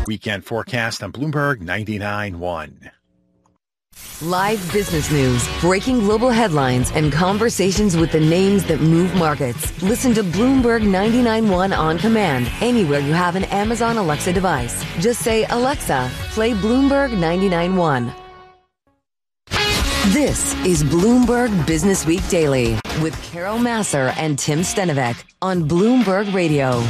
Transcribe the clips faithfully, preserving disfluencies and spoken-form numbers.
Weekend forecast on Bloomberg ninety-nine point one. Live business news, breaking global headlines, and conversations with the names that move markets. Listen to Bloomberg ninety-nine point one on command anywhere you have an Amazon Alexa device. Just say, Alexa, play Bloomberg ninety-nine point one. This is Bloomberg Business Week Daily with Carol Massar and Tim Stenovec on Bloomberg Radio.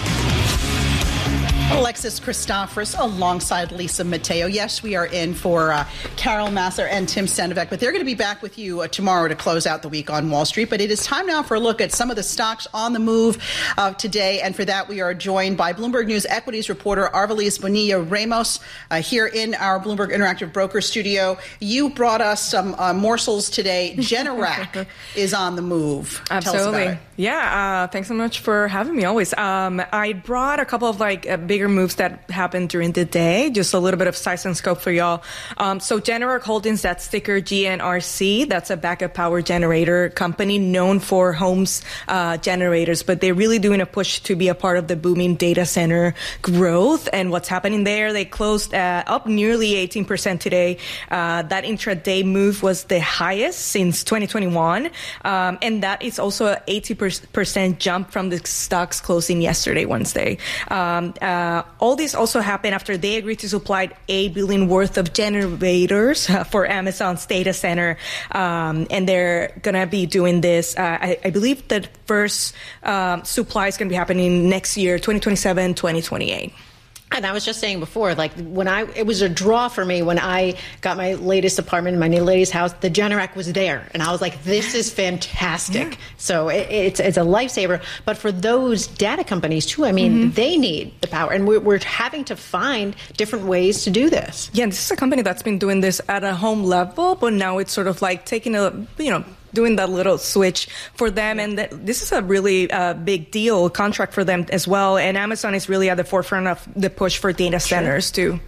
Alexis Christoforous alongside Lisa Mateo. Yes, we are in for uh, Carol Massar and Tim Stenovec, but they're going to be back with you uh, tomorrow to close out the week on Wall Street. But it is time now for a look at some of the stocks on the move uh, today. And for that, we are joined by Bloomberg News equities reporter Arvilis Bonilla-Ramos uh, here in our Bloomberg Interactive Broker studio. You brought us some uh, morsels today. Generac is on the move. Absolutely. Tell us about it. Yeah, uh, thanks so much for having me always. Um, I brought a couple of like uh, bigger moves that happened during the day, just a little bit of size and scope for y'all. Um, so Generac Holdings, that's ticker G N R C. That's a backup power generator company known for homes uh, generators, but they're really doing a push to be a part of the booming data center growth. And what's happening there, they closed uh, up nearly eighteen percent today. Uh, that intraday move was the highest since twenty twenty-one. Um, and that is also an eighty percent jump from the stock's closing yesterday, Wednesday. Um, uh, all this also happened after they agreed to supply eight billion dollars worth of generators uh, for Amazon's data center. Um, and they're going to be doing this. Uh, I, I believe that first um, supply is going to be happening next year, twenty twenty-seven, twenty twenty-eight. And I was just saying before, like when I, it was a draw for me when I got my latest apartment, my new latest house, the Generac was there. And I was like, this is fantastic. Yeah. So it, it's it's a lifesaver. But for those data companies too, I mean, mm-hmm. they need the power. And we're, we're having to find different ways to do this. Yeah, this is a company that's been doing this at a home level, but now it's sort of like taking a, you know, doing that little switch for them. And that, this is a really uh, big deal, contract for them as well. And Amazon is really at the forefront of the push for data centers, sure. too.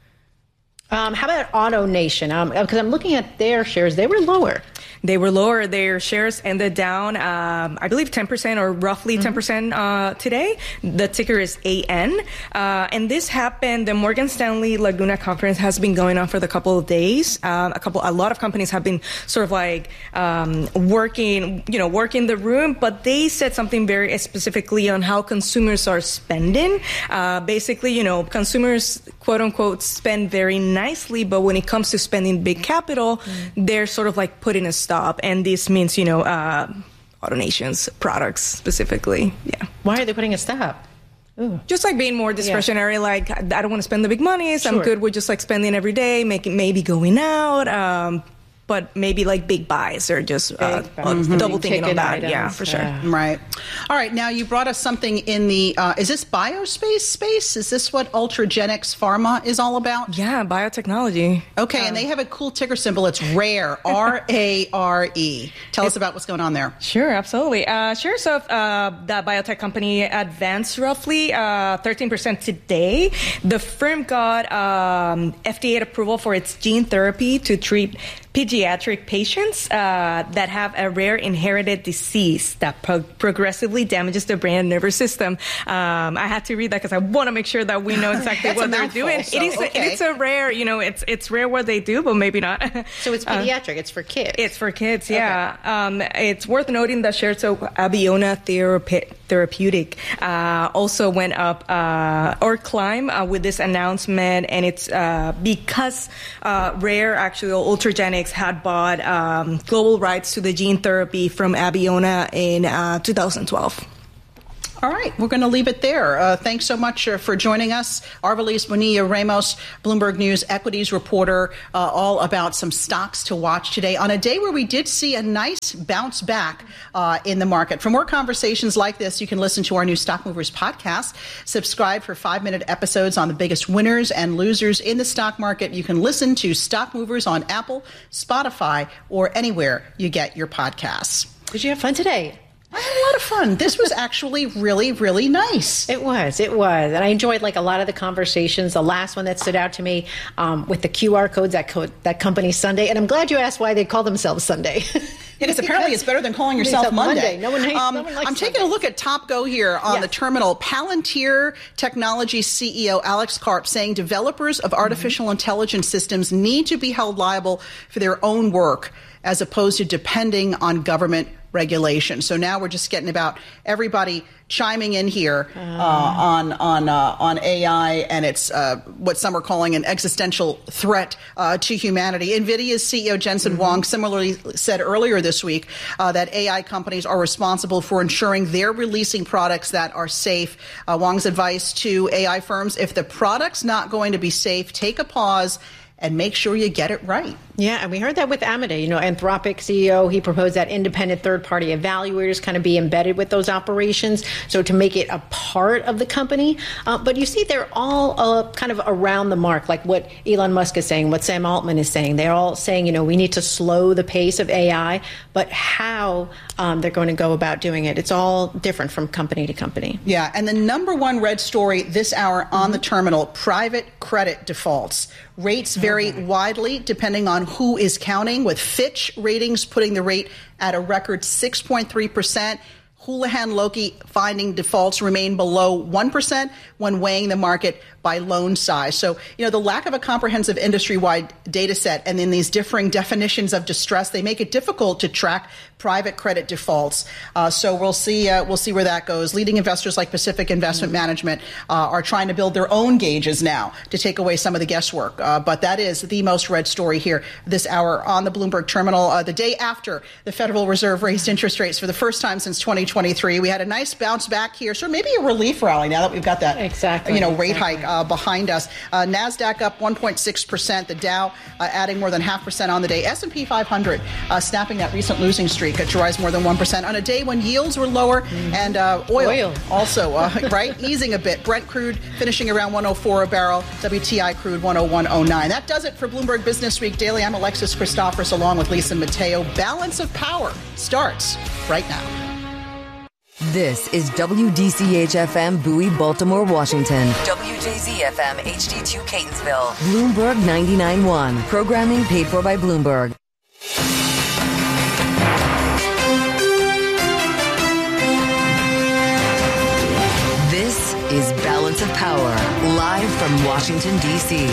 Um, how about AutoNation? Um, because I'm looking at their shares. They were lower. They were lower. Their shares ended down, um, I believe, ten percent or roughly mm-hmm. ten percent uh, today. The ticker is A N. Uh, and this happened, the Morgan Stanley Laguna conference has been going on for the couple of days. Um, a couple, a lot of companies have been sort of like um, working, you know, working the room, but they said something very specifically on how consumers are spending. Uh, basically, you know, consumers, quote unquote, spend very nicely, but when it comes to spending big capital, mm-hmm. they're sort of like putting a stop. And this means, you know, uh, AutoNation's products specifically. Yeah. Why are they putting a stop? Ooh. Just like being more discretionary, yeah. like I don't want to spend the big money, so sure. I'm good with just like spending every day, making maybe going out, um, but maybe like big buys or just uh, mm-hmm. double thinking on that. Items. Yeah, for sure. Yeah. Right. All right. Now you brought us something in the, uh, is this biospace space? Is this what Ultragenyx Pharma is all about? Yeah, biotechnology. Okay. Um, and they have a cool ticker symbol. It's RARE, R A R E. Tell us about what's going on there. Sure, absolutely. Uh, sure. So uh, that biotech company advanced roughly uh, thirteen percent today. The firm got um, F D A approval for its gene therapy to treat pediatric patients uh, that have a rare inherited disease that pro- progressively damages the brain and nervous system. Um, I had to read that because I want to make sure that we know exactly what they're mouthful, doing. So, it is, okay. a, it's a rare, you know, it's it's rare what they do, but maybe not. So it's pediatric. Uh, it's for kids. It's for kids. Yeah. Okay. Um, it's worth noting that shares of Abeona Therape- Therapeutic uh, also went up uh, or climbed uh, with this announcement, and it's uh, because uh, Rare actually Ultragenyx had bought um, global rights to the gene therapy from Abeona in uh, two thousand twelve. All right, we're going to leave it there. Uh, thanks so much uh, for joining us. Arvilis Bonilla-Ramos, Bloomberg News equities reporter, uh, all about some stocks to watch today on a day where we did see a nice bounce back uh, in the market. For more conversations like this, you can listen to our new Stock Movers podcast. Subscribe for five-minute episodes on the biggest winners and losers in the stock market. You can listen to Stock Movers on Apple, Spotify, or anywhere you get your podcasts. Did you have fun today? I had a lot of fun. This was actually really, really nice. It was. It was. And I enjoyed like a lot of the conversations. The last one that stood out to me um, with the Q R codes, that code, that company Sunday. And I'm glad you asked why they call themselves Sunday. Because apparently it's better than calling yourself Monday. Monday. No one, hates, um, no one likes I'm taking a look at TopGo here on yes. the terminal. Palantir Technology C E O Alex Karp saying developers of artificial mm-hmm. intelligence systems need to be held liable for their own work as opposed to depending on government regulation. So now we're just getting about everybody chiming in here uh, on on uh, on A I, and it's uh, what some are calling an existential threat uh, to humanity. NVIDIA's C E O Jensen mm-hmm. Huang similarly said earlier this week uh, that A I companies are responsible for ensuring they're releasing products that are safe. Uh, Huang's advice to A I firms: if the product's not going to be safe, take a pause and make sure you get it right. Yeah, and we heard that with Amade. You know, Anthropic C E O, he proposed that independent third-party evaluators kind of be embedded with those operations, so to make it a part of the company. Uh, but you see, they're all uh, kind of around the mark, like what Elon Musk is saying, what Sam Altman is saying. They're all saying, you know, we need to slow the pace of A I, but how um, they're going to go about doing it, it's all different from company to company. Yeah, and the number one red story this hour on mm-hmm. the terminal, private credit defaults. Rates vary mm-hmm. widely depending on who is counting, with Fitch Ratings putting the rate at a record six point three percent. Houlihan Lokey finding defaults remain below one percent when weighing the market by loan size. So, you know, the lack of a comprehensive industry-wide data set and then these differing definitions of distress, they make it difficult to track private credit defaults. Uh, so we'll see uh, we'll see where that goes. Leading investors like Pacific Investment mm-hmm. Management uh, are trying to build their own gauges now to take away some of the guesswork. Uh, but that is the most read story here this hour on the Bloomberg Terminal. Uh, the day after the Federal Reserve raised interest rates for the first time since twenty twenty-three, we had a nice bounce back here. So maybe a relief rally now that we've got that exactly, you know rate exactly. hike uh, behind us. Uh, NASDAQ up one point six percent. The Dow uh, adding more than half percent on the day. S and P five hundred uh, snapping that recent losing streak to rise more than one percent on a day when yields were lower mm. and uh, oil, oil. also, uh, right, easing a bit. Brent crude finishing around one oh four a barrel. W T I crude one oh one oh nine. That does it for Bloomberg Business Week Daily. I'm Alexis Christophorus along with Lisa Mateo. Balance of Power starts right now. This is W D C H F M Bowie, Baltimore, Washington. W J Z F M H D two Catonsville. Bloomberg ninety-nine point one. Programming paid for by Bloomberg. This is Balance of Power, live from Washington, D C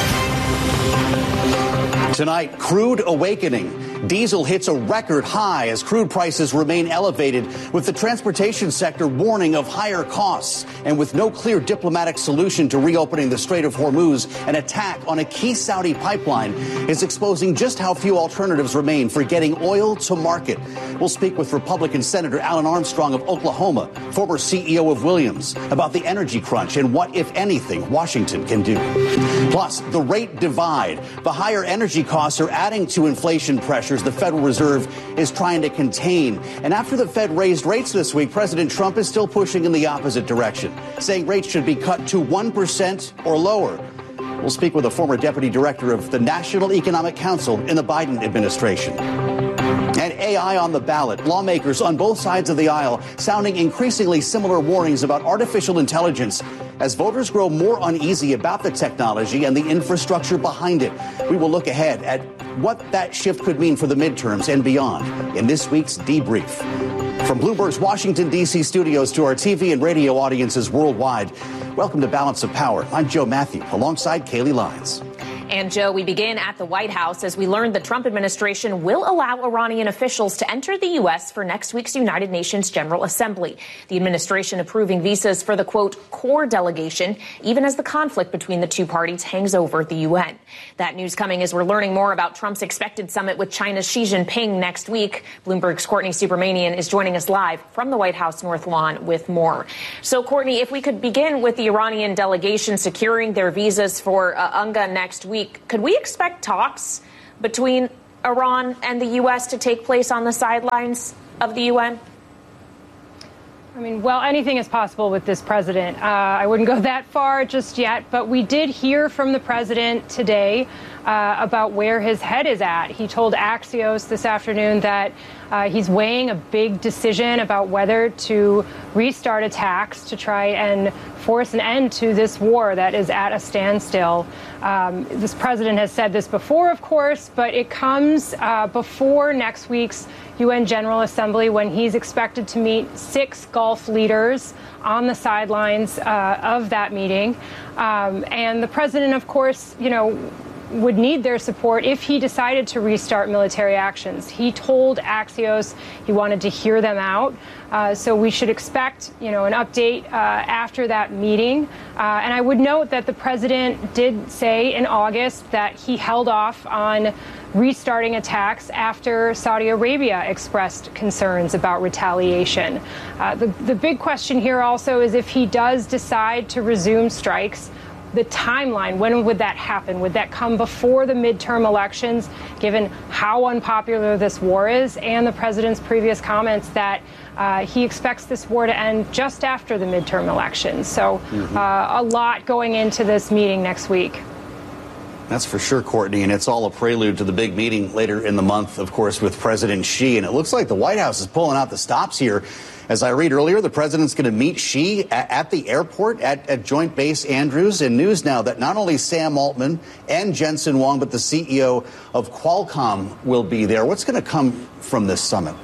Tonight, crude awakening. Diesel hits a record high as crude prices remain elevated, with the transportation sector warning of higher costs. And with no clear diplomatic solution to reopening the Strait of Hormuz, an attack on a key Saudi pipeline is exposing just how few alternatives remain for getting oil to market. We'll speak with Republican Senator Alan Armstrong of Oklahoma, former C E O of Williams, about the energy crunch and what, if anything, Washington can do. Plus, the rate divide. The higher energy costs are adding to inflation pressures the Federal Reserve is trying to contain. And after the Fed raised rates this week, President Trump is still pushing in the opposite direction, saying rates should be cut to one percent or lower. We'll speak with a former deputy director of the National Economic Council in the Biden administration. And A I on the ballot. Lawmakers on both sides of the aisle sounding increasingly similar warnings about artificial intelligence as voters grow more uneasy about the technology and the infrastructure behind it. We will look ahead at what that shift could mean for the midterms and beyond in this week's Debrief. From Bloomberg's Washington, D C studios to our T V and radio audiences worldwide, welcome to Balance of Power. I'm Joe Matthew, alongside Kaylee Lyons. And, Joe, we begin at the White House as we learned the Trump administration will allow Iranian officials to enter the U S for next week's United Nations General Assembly. The administration approving visas for the, quote, core delegation, even as the conflict between the two parties hangs over the U N. That news coming as we're learning more about Trump's expected summit with China's Xi Jinping next week. Bloomberg's Courtney Subramanian is joining us live from the White House North Lawn with more. So, Courtney, if we could begin with the Iranian delegation securing their visas for uh, U N G A next week. Could we expect talks between Iran and the U S to take place on the sidelines of the U N? I mean, well, anything is possible with this president. Uh, I wouldn't go that far just yet, but we did hear from the president today uh, about where his head is at. He told Axios this afternoon that uh, he's weighing a big decision about whether to restart attacks to try and force an end to this war that is at a standstill. Um, this president has said this before, of course, but it comes uh, before next week's U N General Assembly, when he's expected to meet six Gulf leaders on the sidelines uh, of that meeting. Um, and the president, of course, you know, would need their support if he decided to restart military actions. He told Axios he wanted to hear them out. Uh, so we should expect, you know, an update uh, after that meeting. Uh, and I would note that the president did say in August that he held off on restarting attacks after Saudi Arabia expressed concerns about retaliation. Uh, the, the big question here also is if he does decide to resume strikes, the timeline, when would that happen? Would that come before the midterm elections, given how unpopular this war is, and the president's previous comments that uh, he expects this war to end just after the midterm elections? So mm-hmm. uh, a lot going into this meeting next week. That's for sure, Courtney, and it's all a prelude to the big meeting later in the month, of course, with President Xi. And it looks like the White House is pulling out the stops here. As I read earlier, the president's going to meet Xi at, at the airport at, at Joint Base Andrews. And news now that not only Sam Altman and Jensen Huang, but the C E O of Qualcomm will be there. What's going to come from this summit?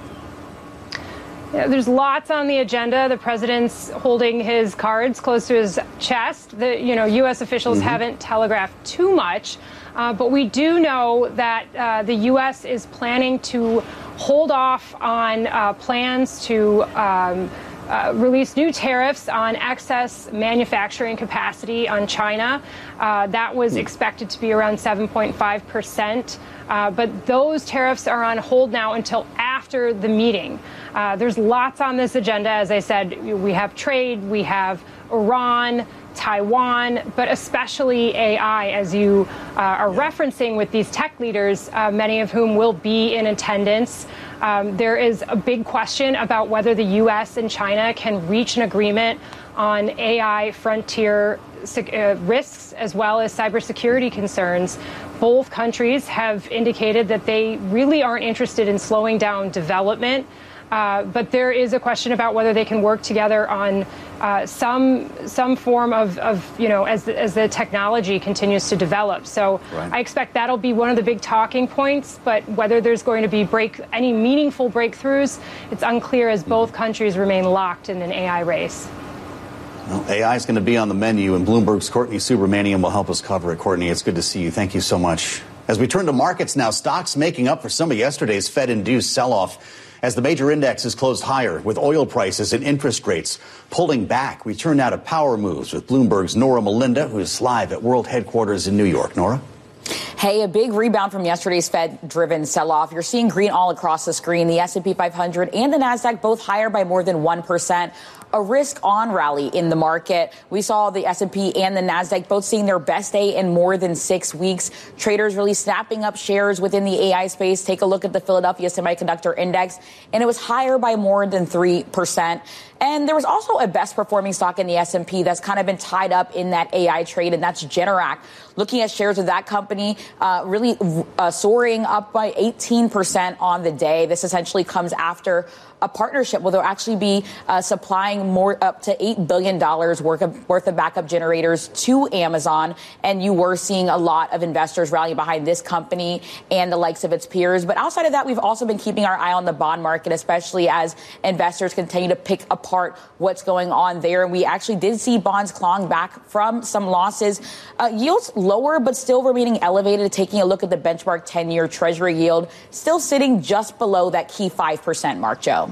Yeah, there's lots on the agenda. The president's holding his cards close to his chest. The, you know, U S officials mm-hmm. haven't telegraphed too much, uh, but we do know that uh, the U S is planning to hold off on uh, plans to um, uh, release new tariffs on excess manufacturing capacity on China. Uh, that was expected to be around seven point five percent. Uh, but those tariffs are on hold now until after the meeting. Uh, there's lots on this agenda. As I said, we have trade, we have Iran, Taiwan, but especially A I, as you uh, are referencing with these tech leaders, uh, many of whom will be in attendance. Um, there is a big question about whether the U S and China can reach an agreement on A I frontier uh, risks as well as cybersecurity concerns. Both countries have indicated that they really aren't interested in slowing down development. Uh, but there is a question about whether they can work together on uh, some some form of, of you know, as the, as the technology continues to develop. So right. I expect that'll be one of the big talking points. But whether there's going to be break any meaningful breakthroughs, it's unclear as both countries remain locked in an A I race. Well, A I is going to be on the menu, and Bloomberg's Courtney Subramanian will help us cover it. Courtney, it's good to see you. Thank you so much. As we turn to markets now, stocks making up for some of yesterday's Fed-induced sell-off as the major indexes closed higher, with oil prices and interest rates pulling back. We turn now to power moves with Bloomberg's Nora Melinda, who is live at World Headquarters in New York. Nora? Hey, a big rebound from yesterday's Fed-driven sell-off. You're seeing green all across the screen. The S and P five hundred and the Nasdaq both higher by more than one percent. A risk-on rally in the market. We saw the S and P and the Nasdaq both seeing their best day in more than six weeks. Traders really snapping up shares within the A I space. Take a look at the Philadelphia Semiconductor Index, and it was higher by more than three percent. And there was also a best-performing stock in the S and P that's kind of been tied up in that A I trade, and that's Generac. Looking at shares of that company, uh, really uh, soaring up by eighteen percent on the day. This essentially comes after a partnership where they'll actually be uh, supplying more up to eight billion dollars worth of, worth of backup generators to Amazon. And you were seeing a lot of investors rally behind this company and the likes of its peers. But outside of that, we've also been keeping our eye on the bond market, especially as investors continue to pick apart what's going on there. And we actually did see bonds clawing back from some losses. Uh, yields lower, but still remaining elevated. Taking a look at the benchmark ten-year Treasury yield, still sitting just below that key five percent mark, Joe.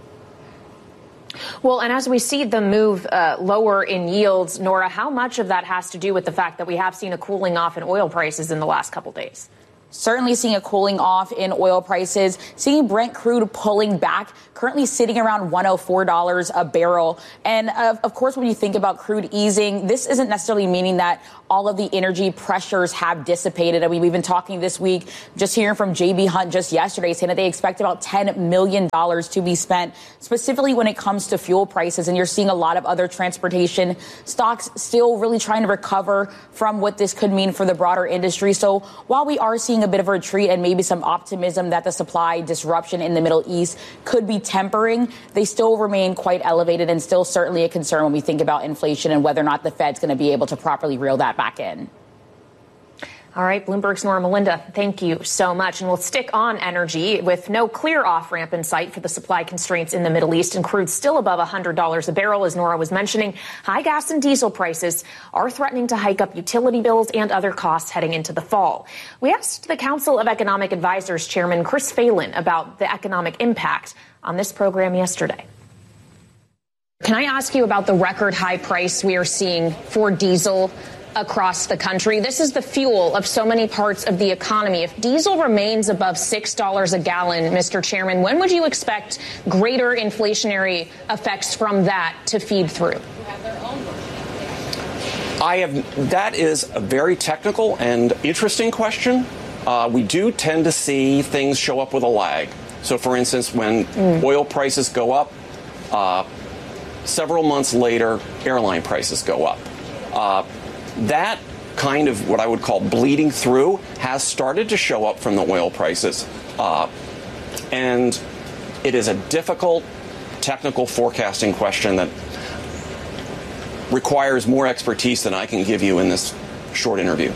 Well, and as we see the move uh, lower in yields, Nora, how much of that has to do with the fact that we have seen a cooling off in oil prices in the last couple days? Certainly seeing a cooling off in oil prices, seeing Brent crude pulling back, currently sitting around one hundred four dollars a barrel. And uh, of course, when you think about crude easing, this isn't necessarily meaning that all of the energy pressures have dissipated. I mean, we've been talking this week, just hearing from J B Hunt just yesterday, saying that they expect about ten million dollars to be spent specifically when it comes to fuel prices. And you're seeing a lot of other transportation stocks still really trying to recover from what this could mean for the broader industry. So while we are seeing seeing a bit of a retreat and maybe some optimism that the supply disruption in the Middle East could be tempering, they still remain quite elevated and still certainly a concern when we think about inflation and whether or not the Fed's going to be able to properly reel that back in. All right, Bloomberg's Nora Melinda, thank you so much. And we'll stick on energy with no clear off-ramp in sight for the supply constraints in the Middle East, and crude still above one hundred dollars a barrel, as Nora was mentioning. High gas and diesel prices are threatening to hike up utility bills and other costs heading into the fall. We asked the Council of Economic Advisors Chairman Chris Phelan about the economic impact on this program yesterday. Can I ask you about the record high price we are seeing for diesel across the country? This is the fuel of so many parts of the economy. If diesel remains above six dollars a gallon, Mister Chairman, when would you expect greater inflationary effects from that to feed through? I have. That is a very technical and interesting question. Uh, we do tend to see things show up with a lag. So, for instance, when mm. oil prices go up, uh, several months later, airline prices go up. Uh, That kind of what I would call bleeding through has started to show up from the oil prices. Uh, and it is a difficult technical forecasting question that requires more expertise than I can give you in this short interview.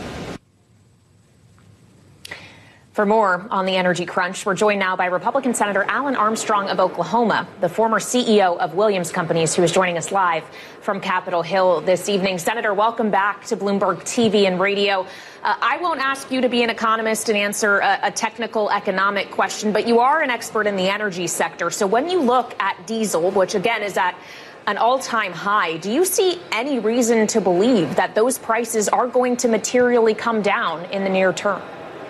For more on the energy crunch, we're joined now by Republican Senator Alan Armstrong of Oklahoma, the former C E O of Williams Companies, who is joining us live from Capitol Hill this evening. Senator, welcome back to Bloomberg T V and radio. Uh, I won't ask you to be an economist and answer a, a technical economic question, but you are an expert in the energy sector. So when you look at diesel, which again is at an all-time high, do you see any reason to believe that those prices are going to materially come down in the near term?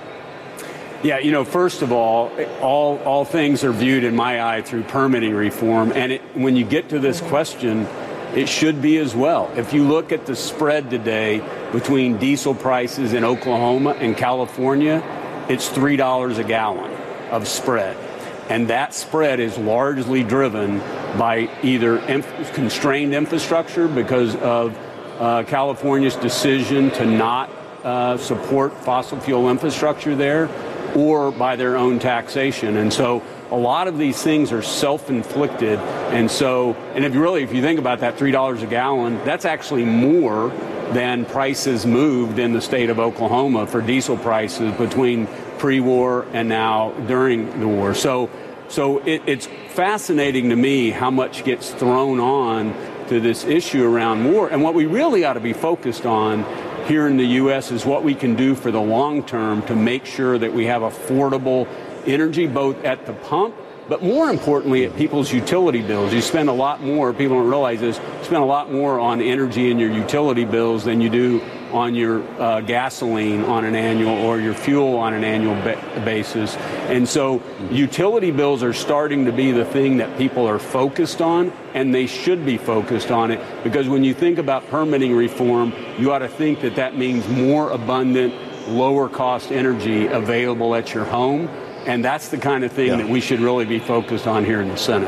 Yeah, you know, first of all, all all things are viewed in my eye through permitting reform. And it, when you get to this question, it should be as well. If you look at the spread today between diesel prices in Oklahoma and California, it's three dollars a gallon of spread. And that spread is largely driven by either inf- constrained infrastructure because of uh, California's decision to not uh, support fossil fuel infrastructure there, or by their own taxation. And so a lot of these things are self-inflicted. And so, and if you really, if you think about that three dollars a gallon, that's actually more than prices moved in the state of Oklahoma for diesel prices between pre-war and now during the war. So, so it, it's fascinating to me how much gets thrown on to this issue around war. And what we really ought to be focused on here in the U S is what we can do for the long term to make sure that we have affordable energy, both at the pump, but more importantly at people's utility bills. You spend a lot more, people don't realize this, you spend a lot more on energy in your utility bills than you do on your uh, gasoline on an annual or your fuel on an annual ba- basis. And so utility bills are starting to be the thing that people are focused on, and they should be focused on it, because when you think about permitting reform, you ought to think that that means more abundant, lower cost energy available at your home. And that's the kind of thing yeah. that we should really be focused on here in the Senate.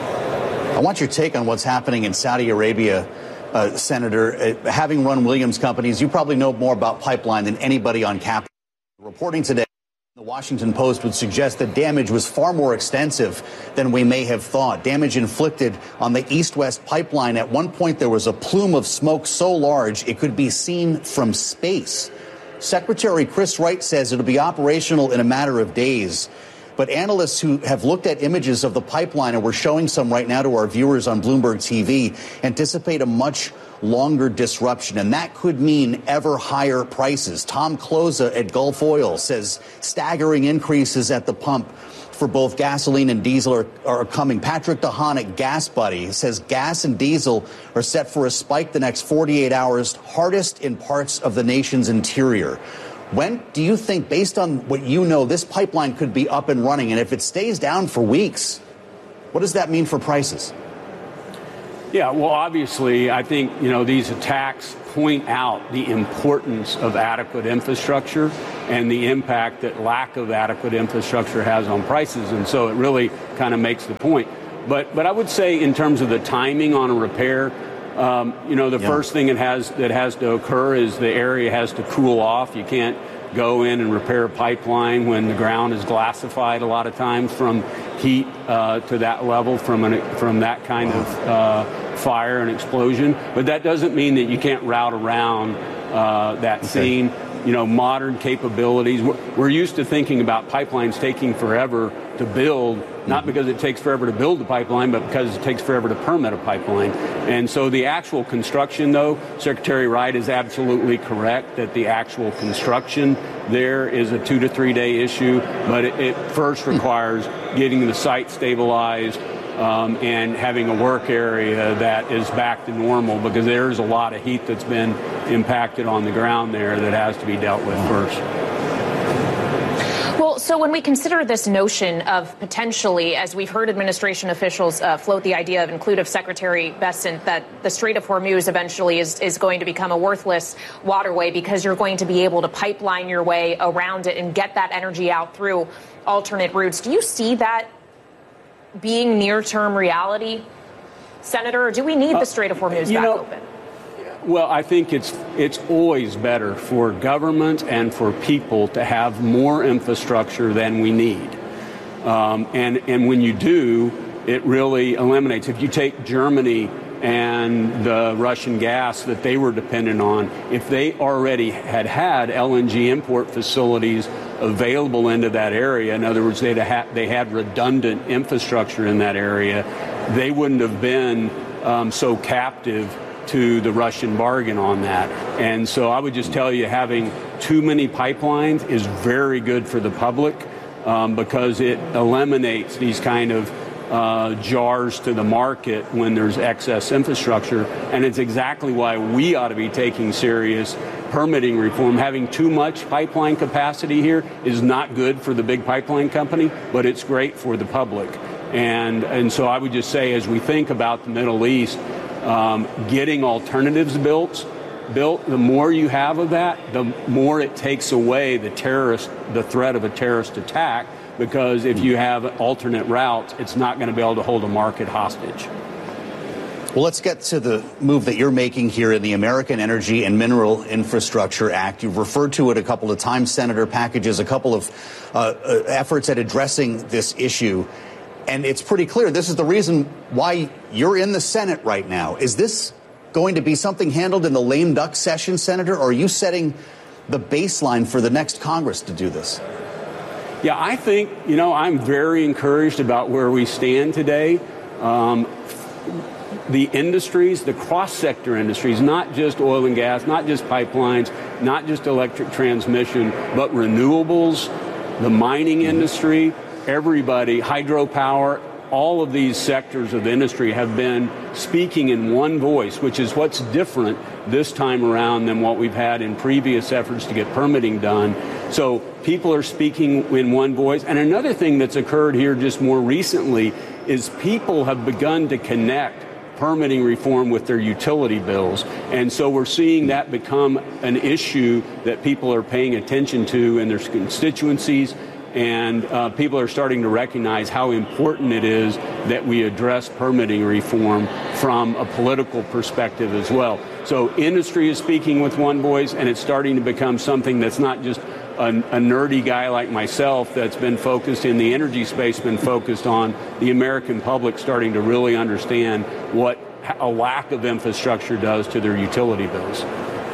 I want your take on what's happening in Saudi Arabia. Uh, Senator, uh, having run Williams Companies, you probably know more about pipeline than anybody on Capitol. Reporting today, the Washington Post would suggest that damage was far more extensive than we may have thought. Damage inflicted on the east-west pipeline. At one point, there was a plume of smoke so large it could be seen from space. Secretary Chris Wright says it'll be operational in a matter of days. But analysts who have looked at images of the pipeline, and we're showing some right now to our viewers on Bloomberg T V, anticipate a much longer disruption, and that could mean ever higher prices. Tom Kloza at Gulf Oil says staggering increases at the pump for both gasoline and diesel are, are coming. Patrick DeHaan at Gas Buddy says gas and diesel are set for a spike the next forty-eight hours, hardest in parts of the nation's interior. When do you think, based on what you know, this pipeline could be up and running? And if it stays down for weeks, what does that mean for prices? Yeah, well, obviously, I think, you know, these attacks point out the importance of adequate infrastructure and the impact that lack of adequate infrastructure has on prices. And so it really kind of makes the point. But but I would say in terms of the timing on a repair, Um, you know, the yeah. first thing it has that has to occur is the area has to cool off. You can't go in and repair a pipeline when the ground is glassified a lot of times from heat uh, to that level from an, from that kind of uh, fire and explosion. But that doesn't mean that you can't route around uh, that okay. scene. You know, modern capabilities. We're, we're used to thinking about pipelines taking forever to build, not because it takes forever to build the pipeline, but because it takes forever to permit a pipeline. And so the actual construction, though, Secretary Wright is absolutely correct that the actual construction there is a two to three day issue, but it, it first requires getting the site stabilized um, and having a work area that is back to normal, because there's a lot of heat that's been impacted on the ground there that has to be dealt with first. Well, so when we consider this notion of potentially, as we've heard administration officials uh, float the idea of, inclusive Secretary Bessent, that the Strait of Hormuz eventually is, is going to become a worthless waterway because you're going to be able to pipeline your way around it and get that energy out through alternate routes. Do you see that being near-term reality, Senator, or do we need the Strait of Hormuz uh, back know, open? Well, I think it's it's always better for government and for people to have more infrastructure than we need. Um, and, and when you do, it really eliminates. If you take Germany and the Russian gas that they were dependent on, if they already had had L N G import facilities available into that area, in other words, they'd ha- they had redundant infrastructure in that area, they wouldn't have been um, so captive to the Russian bargain on that. And so I would just tell you, having too many pipelines is very good for the public um, because it eliminates these kind of uh, jars to the market when there's excess infrastructure. And it's exactly why we ought to be taking serious permitting reform. Having too much pipeline capacity here is not good for the big pipeline company, but it's great for the public. And, and so I would just say, as we think about the Middle East, Um, getting alternatives built, built, the more you have of that, the more it takes away the terrorist, the threat of a terrorist attack, because if you have alternate routes, it's not going to be able to hold a market hostage. Well, let's get to the move that you're making here in the American Energy and Mineral Infrastructure Act. You've referred to it a couple of times, Senator, packages a couple of uh, uh, efforts at addressing this issue. And it's pretty clear this is the reason why you're in the Senate right now. Is this going to be something handled in the lame duck session, Senator, or are you setting the baseline for the next Congress to do this? Yeah, I think, you know, I'm very encouraged about where we stand today. Um, the industries, the cross-sector industries, not just oil and gas, not just pipelines, not just electric transmission, but renewables, the mining industry, everybody, hydropower, all of these sectors of the industry have been speaking in one voice, which is what's different this time around than what we've had in previous efforts to get permitting done. So people are speaking in one voice. And another thing that's occurred here just more recently is people have begun to connect permitting reform with their utility bills. And so we're seeing that become an issue that people are paying attention to in their constituencies. And uh, people are starting to recognize how important it is that we address permitting reform from a political perspective as well. So industry is speaking with one voice, and it's starting to become something that's not just a, a nerdy guy like myself that's been focused in the energy space, been focused on the American public starting to really understand what a lack of infrastructure does to their utility bills.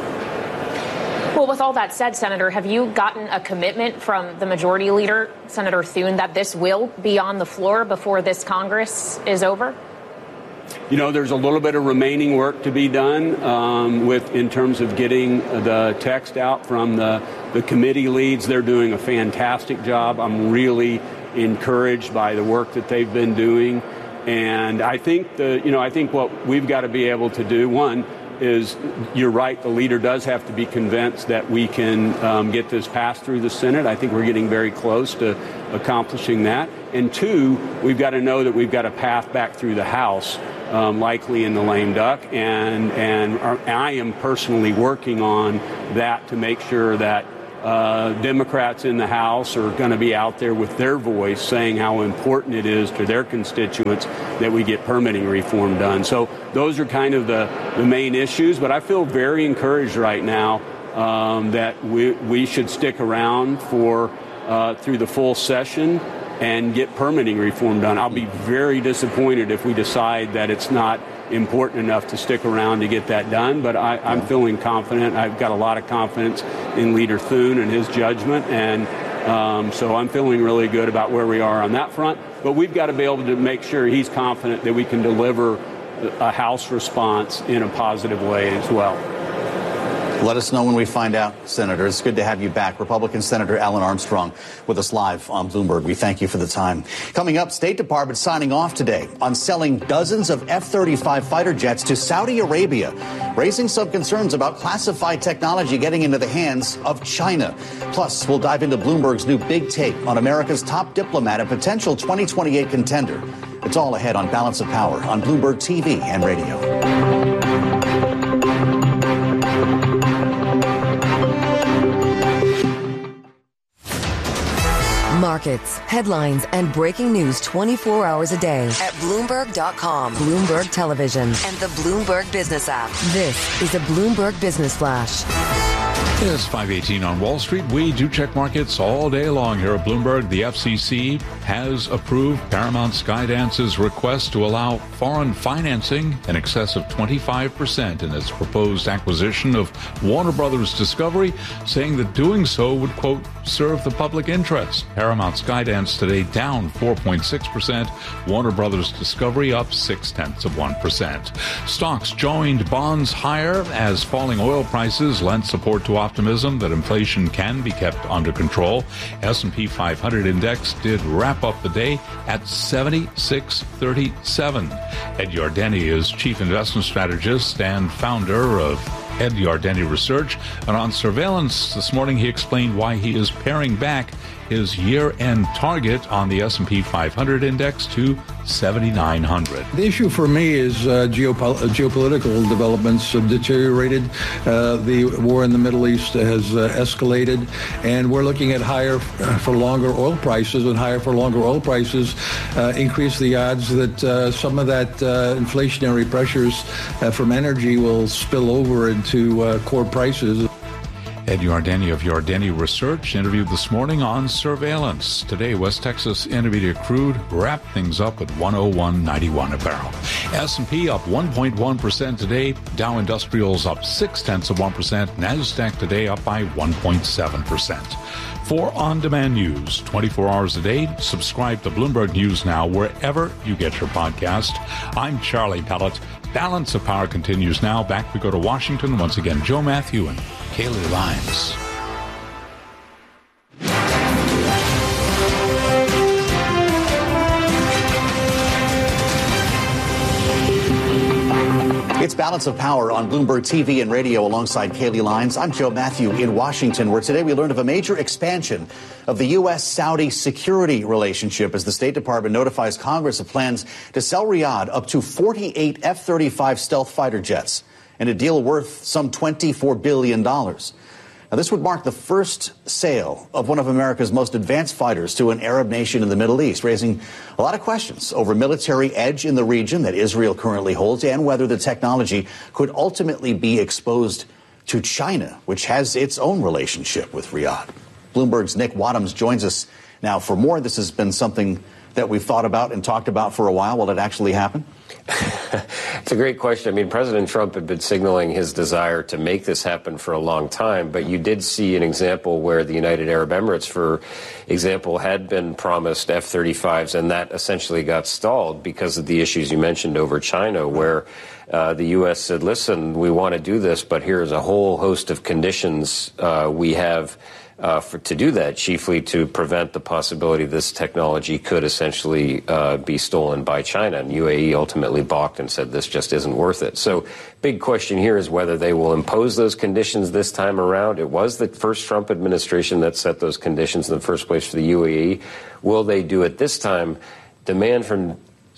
Well, with all that said, Senator, have you gotten a commitment from the majority leader, Senator Thune, that this will be on the floor before this Congress is over? You know, there's a little bit of remaining work to be done um, with in terms of getting the text out from the, the committee leads. They're doing a fantastic job. I'm really encouraged by the work that they've been doing. And I think the, you know, I think what we've got to be able to do, one, is you're right, the leader does have to be convinced that we can um, get this passed through the Senate. I think we're getting very close to accomplishing that. And two, we've got to know that we've got a path back through the House, um, likely in the lame duck. And, and I am personally working on that to make sure that Uh, Democrats in the House are going to be out there with their voice saying how important it is to their constituents that we get permitting reform done. So those are kind of the, the main issues. But I feel very encouraged right now um, that we, we should stick around for uh, through the full session and get permitting reform done. I'll be very disappointed if we decide that it's not important enough to stick around to get that done. But I, I'm feeling confident. I've got a lot of confidence in Leader Thune and his judgment. And um, so I'm feeling really good about where we are on that front. But we've got to be able to make sure he's confident that we can deliver a House response in a positive way as well. Let us know when we find out, Senator. It's good to have you back. Republican Senator Alan Armstrong with us live on Bloomberg. We thank you for the time. Coming up, State Department signing off today on selling dozens of F thirty-five fighter jets to Saudi Arabia, raising some concerns about classified technology getting into the hands of China. Plus, we'll dive into Bloomberg's new big take on America's top diplomat and potential twenty twenty-eight contender. It's all ahead on Balance of Power on Bloomberg T V and radio. Markets, headlines, and breaking news twenty-four hours a day at Bloomberg dot com, Bloomberg Television, and the Bloomberg Business app. This is a Bloomberg Business Flash. It's five eighteen on Wall Street. We do check markets all day long here at Bloomberg. The F C C has approved Paramount Skydance's request to allow foreign financing in excess of twenty-five percent in its proposed acquisition of Warner Brothers Discovery, saying that doing so would, quote, serve the public interest. Paramount Skydance today down four point six percent. Warner Brothers Discovery up six tenths of one percent. Stocks joined bonds higher as falling oil prices lent support to optimism that inflation can be kept under control. S and P five hundred index did wrap up the day at seventy-six thirty-seven. Ed Yardeni is chief investment strategist and founder of Ed Yardeni Research. And on surveillance this morning, he explained why he is paring back his year-end target on the S and P five hundred index to seventy-nine hundred. The issue for me is uh, geopol- geopolitical developments have deteriorated. Uh, the war in the Middle East has uh, escalated, and we're looking at higher for longer oil prices, and higher for longer oil prices uh, increase the odds that uh, some of that uh, inflationary pressures uh, from energy will spill over into uh, core prices. Ed Yardeni of Yardeni Research interviewed this morning on surveillance. Today, West Texas Intermediate crude wrapped things up at one oh one ninety-one a barrel. S and P up one point one percent today. Dow Industrials up six tenths of one percent. NASDAQ today up by one point seven percent. For on-demand news, twenty-four hours a day, subscribe to Bloomberg News Now wherever you get your podcast. I'm Charlie Pellet. Balance of Power continues now. Back we go to Washington. Once again, Joe Matthew and Kaylee Lyons. It's Balance of Power on Bloomberg T V and radio alongside Kaylee Lyons. I'm Joe Matthew in Washington, where today we learned of a major expansion of the U S Saudi security relationship as the State Department notifies Congress of plans to sell Riyadh up to forty-eight F thirty-five stealth fighter jets in a deal worth some twenty-four billion dollars. Now, this would mark the first sale of one of America's most advanced fighters to an Arab nation in the Middle East, raising a lot of questions over military edge in the region that Israel currently holds and whether the technology could ultimately be exposed to China, which has its own relationship with Riyadh. Bloomberg's Nick Wadhams joins us now for more. This has been something that we've thought about and talked about for a while. Will it actually happen? It's a great question. I mean, President Trump had been signaling his desire to make this happen for a long time, but you did see an example where the United Arab Emirates, for example, had been promised F thirty-fives, and that essentially got stalled because of the issues you mentioned over China, where uh, the U S said, listen, we want to do this, but here's a whole host of conditions uh, we have Uh, for, to do that, chiefly to prevent the possibility this technology could essentially uh, be stolen by China. And U A E ultimately balked and said this just isn't worth it. So big question here is whether they will impose those conditions this time around. It was the first Trump administration that set those conditions in the first place for the U A E. Will they do it this time? Demand from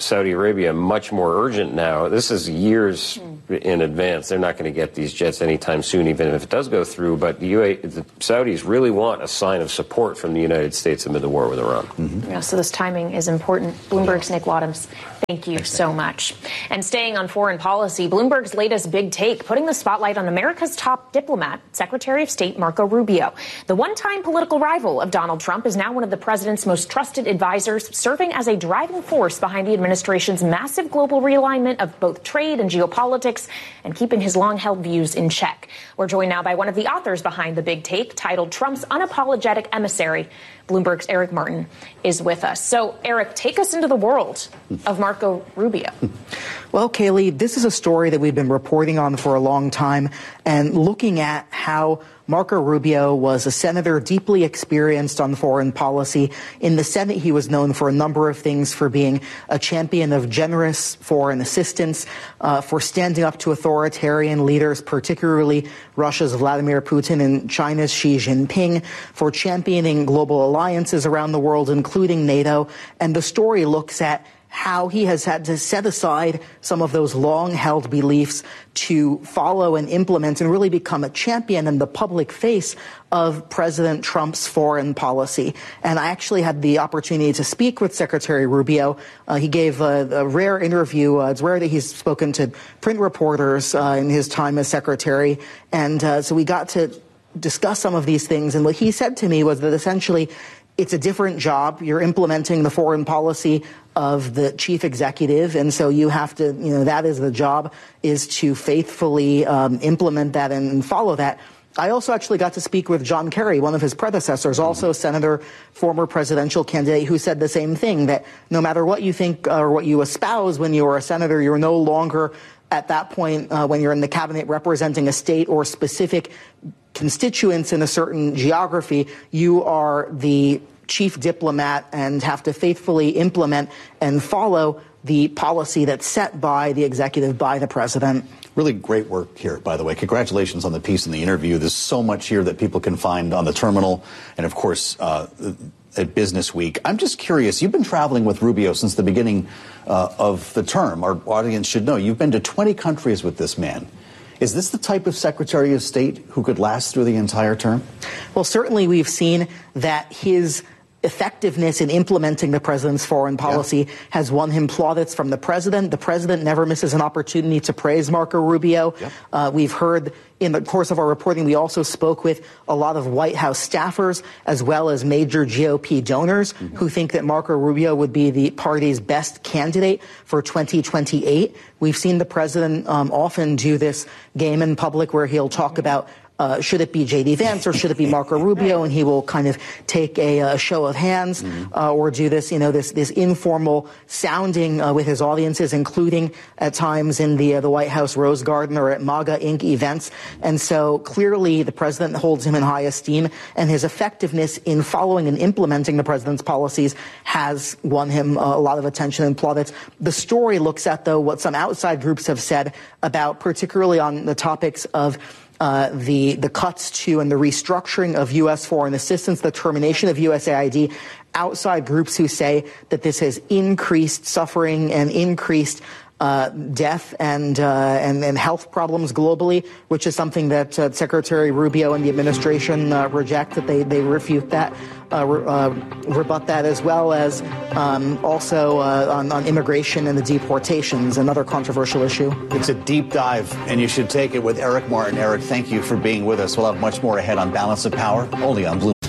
Saudi Arabia much more urgent now. This is years in advance. They're not going to get these jets anytime soon, even if it does go through. But the, U A, the Saudis really want a sign of support from the United States amid the war with Iran. Mm-hmm. Yeah, so this timing is important. Bloomberg's Nick Wadhams, thank you so much. And staying on foreign policy, Bloomberg's latest big take, putting the spotlight on America's top diplomat, Secretary of State Marco Rubio. The one-time political rival of Donald Trump is now one of the president's most trusted advisors, serving as a driving force behind the administration's massive global realignment of both trade and geopolitics and keeping his long-held views in check. We're joined now by one of the authors behind the big take, titled Trump's Unapologetic Emissary. Bloomberg's Eric Martin is with us. So, Eric, take us into the world of Marco Rubio. Well, Kaylee, this is a story that we've been reporting on for a long time and looking at how Marco Rubio was a senator deeply experienced on foreign policy. In the Senate, he was known for a number of things, for being a champion of generous foreign assistance, uh, for standing up to authoritarian leaders, particularly Russia's Vladimir Putin and China's Xi Jinping, for championing global alliances around the world, including NATO. And the story looks at how he has had to set aside some of those long-held beliefs to follow and implement and really become a champion in the public face of President Trump's foreign policy. And I actually had the opportunity to speak with Secretary Rubio. Uh, he gave a, a rare interview. Uh, it's rare that he's spoken to print reporters uh, in his time as secretary. And uh, so we got to discuss some of these things. And what he said to me was that essentially it's a different job. You're implementing the foreign policy of the chief executive, and so you have to, you know, that is the job, is to faithfully um, implement that and follow that. I also actually got to speak with John Kerry, one of his predecessors, also a senator, former presidential candidate, who said the same thing, that no matter what you think or what you espouse when you are a senator, you're no longer at that point uh, when you're in the cabinet representing a state or specific constituents in a certain geography. You are the chief diplomat and have to faithfully implement and follow the policy that's set by the executive, by the president. Really great work here, by the way. Congratulations on the piece and the interview. There's so much here that people can find on the terminal and, of course, uh, at Business Week. I'm just curious. You've been traveling with Rubio since the beginning uh, of the term. Our audience should know you've been to twenty countries with this man. Is this the type of Secretary of State who could last through the entire term? Well, certainly we've seen that his effectiveness in implementing the president's foreign policy yeah. has won him plaudits from the president. The president never misses an opportunity to praise Marco Rubio. Yep. Uh, we've heard in the course of our reporting, we also spoke with a lot of White House staffers as well as major G O P donors mm-hmm. who think that Marco Rubio would be the party's best candidate for twenty twenty-eight. We've seen the president um, often do this game in public where he'll talk about Uh, should it be J D Vance or should it be Marco Rubio? And he will kind of take a, a show of hands mm-hmm. uh, or do this, you know, this this informal sounding uh, with his audiences, including at times in the uh, the White House Rose Garden or at MAGA Incorporated events. And so clearly the president holds him in high esteem, and his effectiveness in following and implementing the president's policies has won him uh, a lot of attention and plaudits. The story looks at, though, what some outside groups have said about, particularly on the topics of Uh, the the cuts to and the restructuring of U S foreign assistance, the termination of U S A I D, outside groups who say that this has increased suffering and increased uh, death and, uh, and and health problems globally, which is something that uh, Secretary Rubio and the administration uh, reject, that they, they refute that, uh, re- uh, rebut that, as well as um, also uh, on, on immigration and the deportations, another controversial issue. It's a deep dive, and you should take it with Eric Martin. Eric, thank you for being with us. We'll have much more ahead on Balance of Power, only on Bloomberg.